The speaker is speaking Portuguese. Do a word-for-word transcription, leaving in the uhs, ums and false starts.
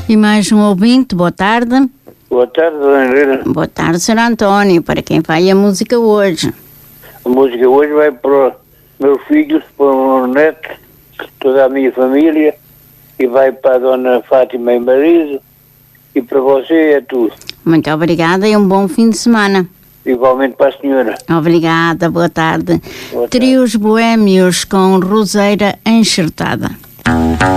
E mais um ouvinte, boa tarde. Boa tarde, dona Helena. Boa tarde, senhor António. Para quem vai a música hoje? A música hoje vai para os meus filhos, para o meu neto, toda a minha família, e vai para a dona Fátima e marido, e para você é tudo. Muito obrigada e um bom fim de semana. Igualmente para a senhora. Obrigada, boa tarde. Boa tarde. Trios Boémios com Roseira Enxertada.